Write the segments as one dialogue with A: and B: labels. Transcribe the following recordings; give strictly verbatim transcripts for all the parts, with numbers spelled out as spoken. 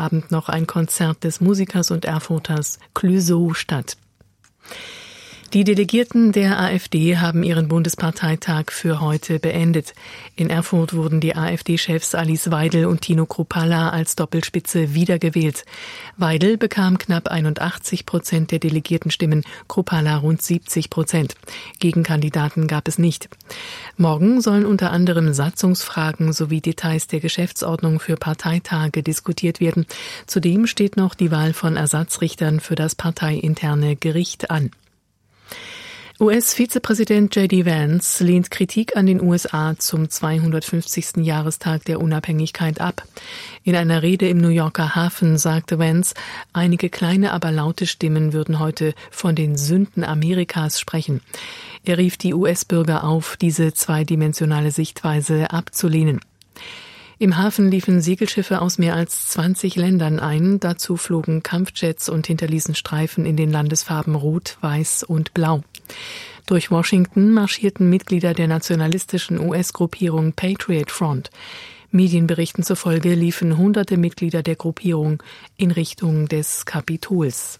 A: Abend noch ein Konzert des Musikers und Erfurters Clouseau statt. Die Delegierten der AfD haben ihren Bundesparteitag für heute beendet. In Erfurt wurden die AfD-Chefs Alice Weidel und Tino Kruppalla als Doppelspitze wiedergewählt. Weidel bekam knapp einundachtzig Prozent der Delegiertenstimmen, Kruppalla rund siebzig Prozent. Gegenkandidaten gab es nicht. Morgen sollen unter anderem Satzungsfragen sowie Details der Geschäftsordnung für Parteitage diskutiert werden. Zudem steht noch die Wahl von Ersatzrichtern für das parteiinterne Gericht an. U S-Vizepräsident J D Vance lehnt Kritik an den U S A zum zweihundertfünfzigsten Jahrestag der Unabhängigkeit ab. In einer Rede im New Yorker Hafen sagte Vance, einige kleine, aber laute Stimmen würden heute von den Sünden Amerikas sprechen. Er rief die U S-Bürger auf, diese zweidimensionale Sichtweise abzulehnen. Im Hafen liefen Segelschiffe aus mehr als zwanzig Ländern ein. Dazu flogen Kampfjets und hinterließen Streifen in den Landesfarben Rot, Weiß und Blau. Durch Washington marschierten Mitglieder der nationalistischen U S-Gruppierung Patriot Front. Medienberichten zufolge liefen hunderte Mitglieder der Gruppierung in Richtung des Kapitols.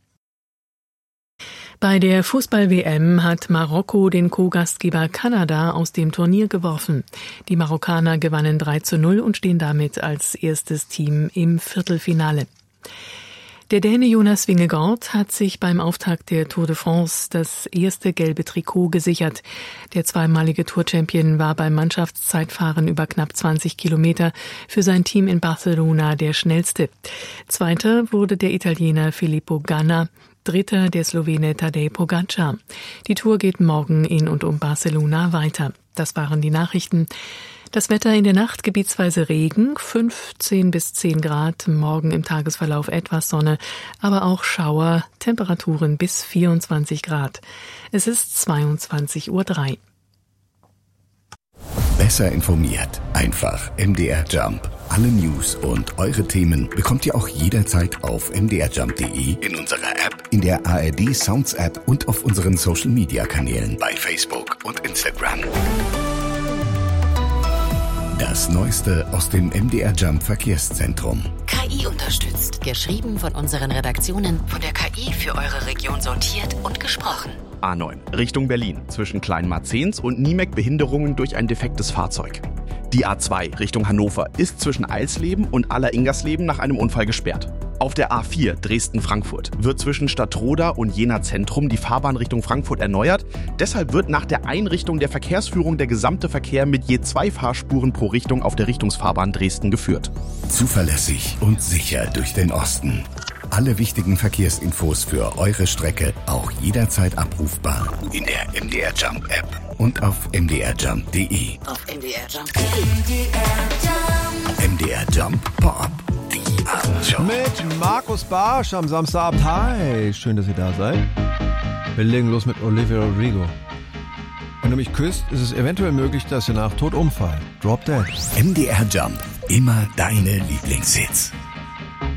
A: Bei der Fußball-W M hat Marokko den Co-Gastgeber Kanada aus dem Turnier geworfen. Die Marokkaner gewannen drei zu null und stehen damit als erstes Team im Viertelfinale. Der Däne Jonas Vingegaard hat sich beim Auftakt der Tour de France das erste gelbe Trikot gesichert. Der zweimalige Tour-Champion war beim Mannschaftszeitfahren über knapp zwanzig Kilometer für sein Team in Barcelona der schnellste. Zweiter wurde der Italiener Filippo Ganna, Dritter der Slowene Tadej Pogačar. Die Tour geht morgen in und um Barcelona weiter. Das waren die Nachrichten. Das Wetter in der Nacht gebietsweise Regen, fünfzehn bis zehn Grad, morgen im Tagesverlauf etwas Sonne, aber auch Schauer, Temperaturen bis vierundzwanzig Grad. Es ist zweiundzwanzig Uhr drei.
B: Besser informiert, einfach M D R Jump. Alle News und eure Themen bekommt ihr auch jederzeit auf m d r jump punkt d e, in unserer App, in der A R D Sounds App und auf unseren Social Media Kanälen bei Facebook und Instagram. Das Neueste aus dem M D R Jump Verkehrszentrum.
C: K I unterstützt. Geschrieben von unseren Redaktionen, von der K I für eure Region sortiert und gesprochen.
D: A neun Richtung Berlin. Zwischen Kleinmarzens und Niemek Behinderungen durch ein defektes Fahrzeug. Die A zwei Richtung Hannover ist zwischen Eilsleben und Aller-Ingersleben nach einem Unfall gesperrt. Auf der A vier Dresden-Frankfurt wird zwischen Stadtroda und Jena Zentrum die Fahrbahn Richtung Frankfurt erneuert. Deshalb wird nach der Einrichtung der Verkehrsführung der gesamte Verkehr mit je zwei Fahrspuren pro Richtung auf der Richtungsfahrbahn Dresden geführt.
B: Zuverlässig und sicher durch den Osten. Alle wichtigen Verkehrsinfos für eure Strecke auch jederzeit abrufbar in der M D R Jump App und auf m d r jump punkt d e.
C: Auf m d r jump punkt d e.
B: M D R Jump Pop-Up. Die Abendshow.
E: Mit Markus Barsch am Samstagabend. Hi, schön, dass ihr da seid. Wir legen los mit Olivia Rodrigo. Wenn du mich küsst, ist es eventuell möglich, dass ihr nach Tod umfallt. Drop Dead.
B: M D R Jump. Immer deine Lieblingshits.